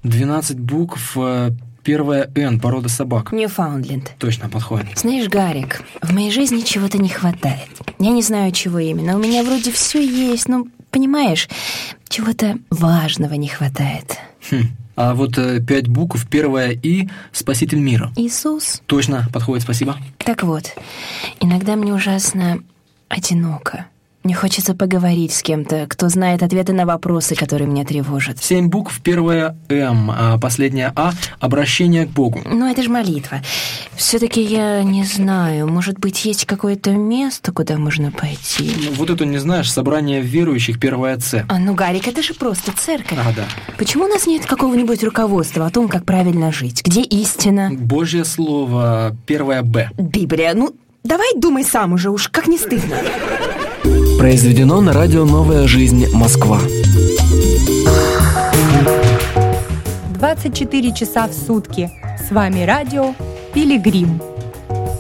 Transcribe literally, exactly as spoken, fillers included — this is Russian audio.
двенадцать букв, первая «Н», порода собак. Ньюфаундленд. Точно, подходит. Знаешь, Гарик, в моей жизни чего-то не хватает. Я не знаю, чего именно. У меня вроде все есть, но, понимаешь, чего-то важного не хватает. Хм. А вот э, пять букв, первая «И», спаситель мира. Иисус. Точно, подходит, спасибо. Так вот, иногда мне ужасно одиноко. Мне хочется поговорить с кем-то, кто знает ответы на вопросы, которые меня тревожат. Семь букв, первая «М», а последняя «А» — обращение к Богу. Ну, это же молитва. Все-таки я не знаю, может быть, есть какое-то место, куда можно пойти? Ну, вот это не знаешь, собрание верующих, первая «Ц». А, ну, Гарик, это же просто церковь. А, да. Почему у нас нет какого-нибудь руководства о том, как правильно жить? Где истина? Божье слово, первая «Б». Библия. Ну, давай думай сам уже, уж как не стыдно. Произведено на радио «Новая жизнь. Москва». двадцать четыре часа в сутки. С вами радио «Пилигрим».